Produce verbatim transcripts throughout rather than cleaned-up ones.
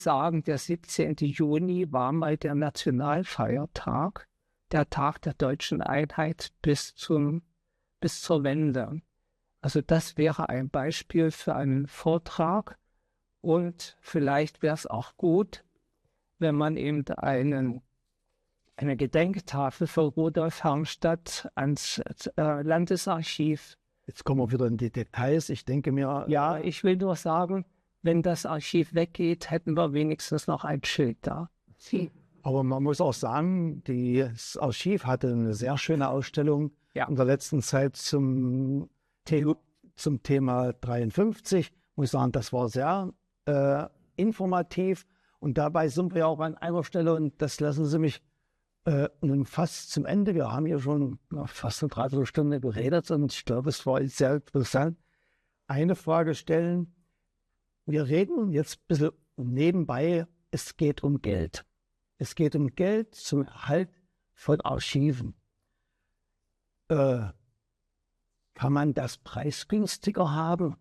sagen, der siebzehnte Juni war mal der Nationalfeiertag, der Tag der deutschen Einheit bis zum, bis zur Wende. Also das wäre ein Beispiel für einen Vortrag und vielleicht wäre es auch gut, wenn man eben einen, eine Gedenktafel für Rudolf Herrnstadt ans äh, Landesarchiv. Jetzt kommen wir wieder in die Details. Ich denke mir... Ja, ich will nur sagen, wenn das Archiv weggeht, hätten wir wenigstens noch ein Schild da. Aber man muss auch sagen, das Archiv hatte eine sehr schöne Ausstellung ja. in der letzten Zeit zum, The zum Thema dreiundfünfzig. Ich muss sagen, das war sehr äh, informativ. Und dabei sind wir auch an einer Stelle, und das lassen Sie mich äh, nun fast zum Ende. Wir haben hier schon na, fast eine Dreiviertelstunde geredet und ich glaube, es war sehr interessant. Eine Frage stellen. Wir reden jetzt ein bisschen nebenbei, es geht um Geld. Es geht um Geld zum Erhalt von Archiven. Äh, kann man das preisgünstiger haben?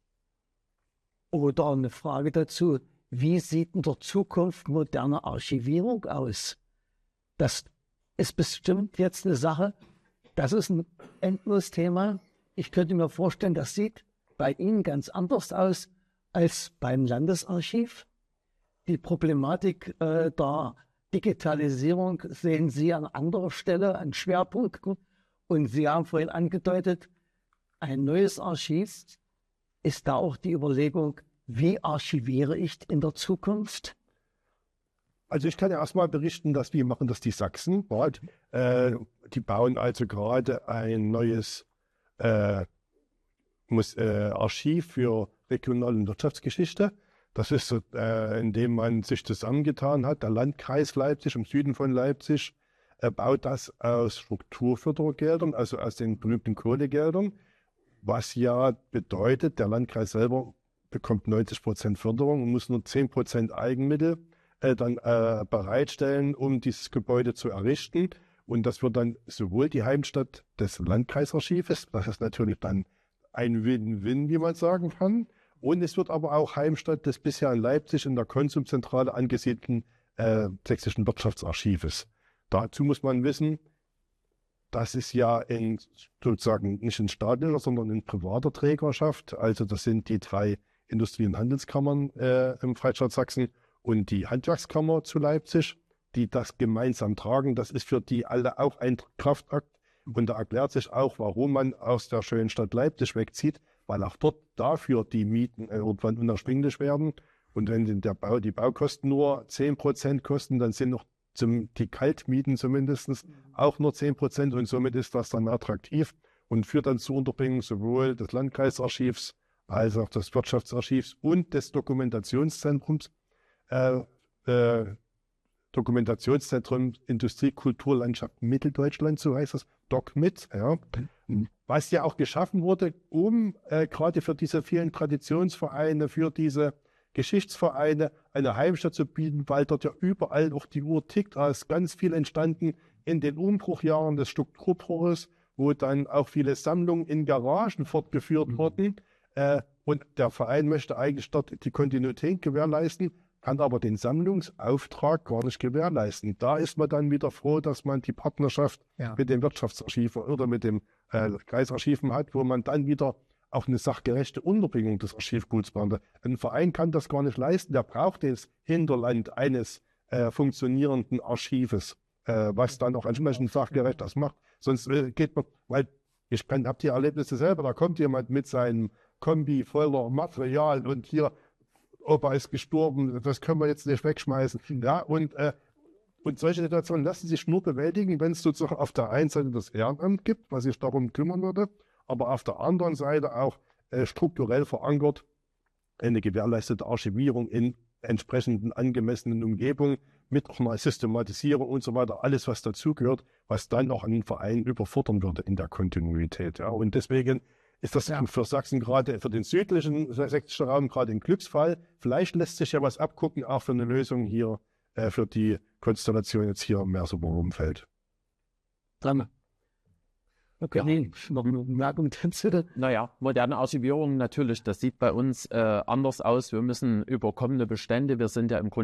Oder eine Frage dazu, wie sieht in der Zukunft moderne Archivierung aus? Das ist bestimmt jetzt eine Sache, das ist ein Endlosthema. Ich könnte mir vorstellen, das sieht bei Ihnen ganz anders aus als beim Landesarchiv. Die Problematik äh, der Digitalisierung sehen Sie an anderer Stelle, an Schwerpunkten. Und Sie haben vorhin angedeutet, ein neues Archiv. Ist da auch die Überlegung, wie archiviere ich in der Zukunft? Also ich kann ja erstmal berichten, dass wir machen das die Sachsen. Äh, die bauen also gerade ein neues äh, muss, äh, Archiv für regionale Wirtschaftsgeschichte. Das ist so, äh, indem man sich zusammengetan hat. Der Landkreis Leipzig im Süden von Leipzig äh, baut das aus Strukturfördergeldern, also aus den berühmten Kohlegeldern, was ja bedeutet, der Landkreis selber bekommt neunzig Prozent Förderung und muss nur zehn Prozent Eigenmittel äh, dann äh, bereitstellen, um dieses Gebäude zu errichten. Und das wird dann sowohl die Heimstatt des Landkreisarchives, das ist natürlich dann ein Win-Win, wie man sagen kann, und es wird aber auch Heimstatt des bisher in Leipzig in der Konsumzentrale angesiedelten äh, sächsischen Wirtschaftsarchives. Dazu muss man wissen, das ist ja in, sozusagen nicht in staatlicher, sondern in privater Trägerschaft. Also das sind die drei Industrie- und Handelskammern äh, im Freistaat Sachsen und die Handwerkskammer zu Leipzig, die das gemeinsam tragen. Das ist für die alle auch ein Kraftakt. Und da erklärt sich auch, warum man aus der schönen Stadt Leipzig wegzieht, weil auch dort dafür die Mieten irgendwann unerschwinglich werden. Und wenn der Bau, die Baukosten nur zehn Prozent kosten, dann sind noch zum, die Kaltmieten zumindest auch nur zehn Prozent. Und somit ist das dann attraktiv und führt dann zur Unterbringung sowohl des Landkreisarchivs als auch des Wirtschaftsarchivs und des Dokumentationszentrums. Äh, äh, Dokumentationszentrum Industrie, Kultur, Landschaft Mitteldeutschland, so heißt das, DocMit, ja, was ja auch geschaffen wurde, um äh, gerade für diese vielen Traditionsvereine, für diese Geschichtsvereine eine Heimstatt zu bieten, weil dort ja überall auch die Uhr tickt. Da ist ganz viel entstanden in den Umbruchjahren des Strukturbruches, wo dann auch viele Sammlungen in Garagen fortgeführt mhm. wurden. Äh, und der Verein möchte eigentlich dort die Kontinuität gewährleisten, kann aber den Sammlungsauftrag gar nicht gewährleisten. Da ist man dann wieder froh, dass man die Partnerschaft ja. mit dem Wirtschaftsarchiv oder mit dem äh, Kreisarchiven hat, wo man dann wieder auch eine sachgerechte Unterbringung des Archivguts macht. Ein Verein kann das gar nicht leisten, der braucht das Hinterland eines äh, funktionierenden Archives, äh, was dann auch entsprechend sachgerecht das macht. Sonst äh, geht man, weil ich habe die Erlebnisse selber, da kommt jemand mit seinem Kombi voller Material und hier Opa ist gestorben, das können wir jetzt nicht wegschmeißen. Ja, und, äh, und solche Situationen lassen sich nur bewältigen, wenn es sozusagen auf der einen Seite das Ehrenamt gibt, was sich darum kümmern würde, aber auf der anderen Seite auch äh, strukturell verankert eine gewährleistete Archivierung in entsprechenden angemessenen Umgebungen mit auch einer Systematisierung und so weiter, alles was dazugehört, was dann auch einen Verein überfordern würde in der Kontinuität. Ja. Und deswegen ist das ja. für Sachsen gerade, für den südlichen sächsischen Raum gerade ein Glücksfall. Vielleicht lässt sich ja was abgucken, auch für eine Lösung hier, äh, für die Konstellation jetzt hier im Merseburger Umfeld. Dran. Okay, ja. Nee, noch eine Bemerkung dazu. Naja, moderne Archivierung natürlich, das sieht bei uns äh, anders aus. Wir müssen über kommende Bestände, wir sind ja im Grunde